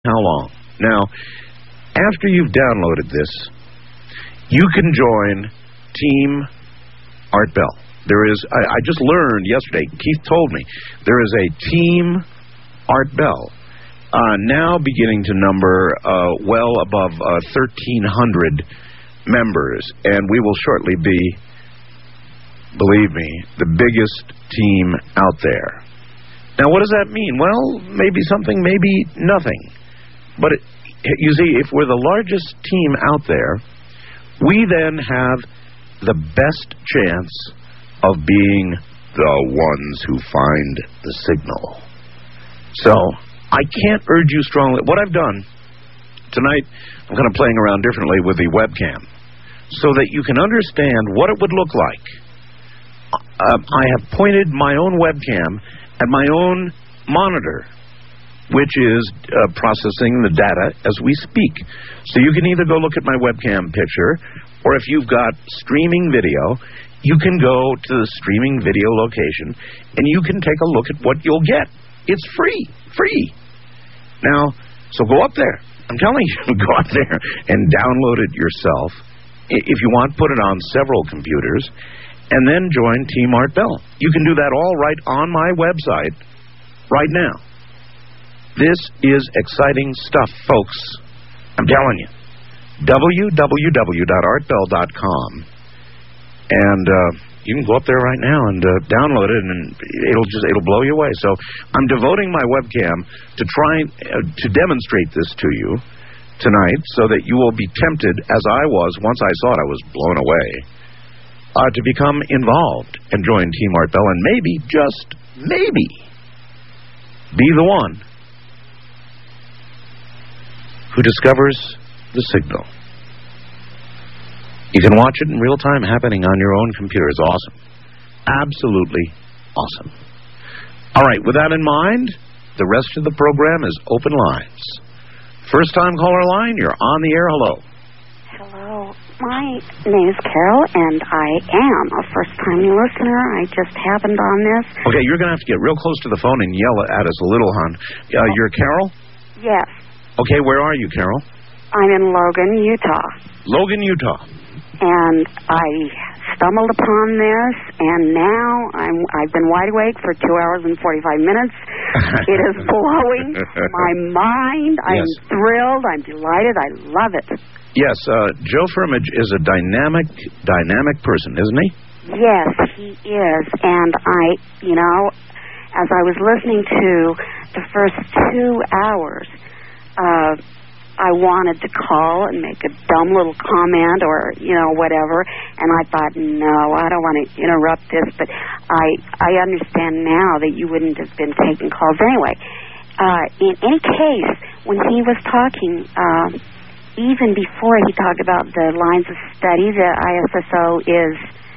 how long. Now, after you've downloaded this, you can join Team Art Bell. There is, I just learned yesterday, Keith told me, there is a Team Art Bell now beginning to number well above 1,300 members, and we will shortly be, believe me, the biggest team out there. Now, what does that mean? Well, maybe something, maybe nothing. But, you see, if we're the largest team out there, we then have the best chance of being the ones who find the signal. So, I can't urge you strongly. What I've done tonight, I'm kind of playing around differently with the webcam so that you can understand what it would look like. I have pointed my own webcam at my own monitor, which is processing the data as we speak. So you can either go look at my webcam picture, or if you've got streaming video, you can go to the streaming video location, and you can take a look at what you'll get. It's free. Now, so go up there. I'm telling you, go up there and download it yourself. If you want, put it on several computers, and then join Team Art Bell. You can do that all right on my website right now. This is exciting stuff, folks. I'm telling you. www.artbell.com. And you can go up there right now and download it, and it'll blow you away. So I'm devoting my webcam to trying to demonstrate this to you tonight so that you will be tempted, as I was once I saw it, I was blown away, to become involved and join Team Art Bell and maybe, just maybe, be the one who discovers the signal. You can watch it in real time happening on your own computer. It's awesome. Absolutely awesome. All right, with that in mind, the rest of the program is open lines. First time caller line, you're on the air. Hello. Hello. My name is Carol, and I am a first-time listener. I just happened on this. Okay, you're going to have to get real close to the phone and yell at us a little, hon. You're Carol? Yes. Okay, where are you, Carol? I'm in Logan, Utah. Logan, Utah. And I stumbled upon this, and now I've been wide awake for 2 hours and 45 minutes. It is blowing my mind. I'm thrilled. I'm delighted. I love it. Yes, Joe Firmage is a dynamic person, isn't he? Yes, he is. And as I was listening to the first 2 hours, I wanted to call and make a dumb little comment or, whatever. And I thought, no, I don't want to interrupt this. But I understand now that you wouldn't have been taking calls anyway. In any case, when he was talking, even before he talked about the lines of study that ISSO is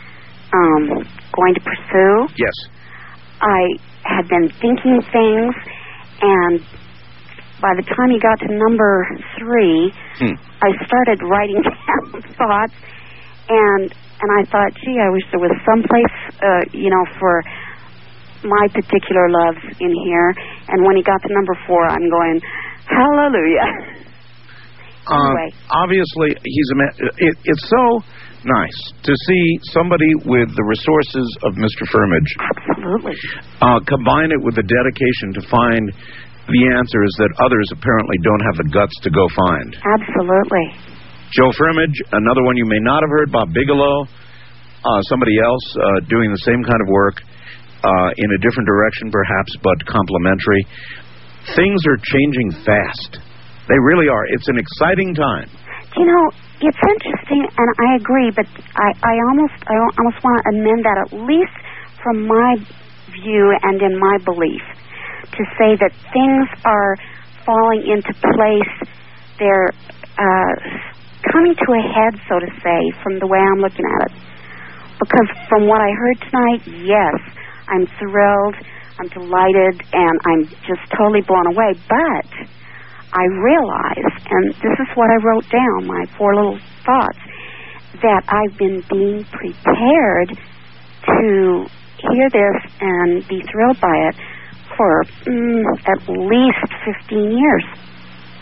going to pursue, yes, I had been thinking things, and by the time he got to number 3, I started writing down thoughts, and I thought, gee, I wish there was some place, for my particular loves in here. And when he got to number 4, I'm going, hallelujah. Anyway. Obviously, it's so nice to see somebody with the resources of Mr. Firmage. Absolutely. Combine it with the dedication to find the answers that others apparently don't have the guts to go find. Absolutely. Joe Firmage, another one you may not have heard, Bob Bigelow, somebody else doing the same kind of work in a different direction perhaps, but complementary. Things are changing fast. They really are. It's an exciting time. It's interesting, and I agree, but I almost want to amend that, at least from my view and in my belief, to say that things are falling into place. They're coming to a head, so to say, from the way I'm looking at it. Because from what I heard tonight, yes, I'm thrilled, I'm delighted, and I'm just totally blown away. But I realize, and this is what I wrote down, my 4 little thoughts, that I've been being prepared to hear this and be thrilled by it for at least 15 years.